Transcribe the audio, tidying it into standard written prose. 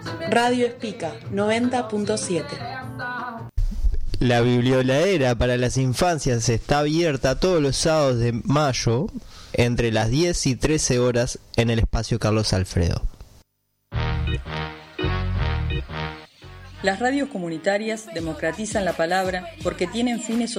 Radio Espica 90.7. La biblioladera para las infancias está abierta todos los sábados de mayo entre las 10 y 13 horas en el espacio Carlos Alfredo. Las radios comunitarias democratizan la palabra porque tienen fines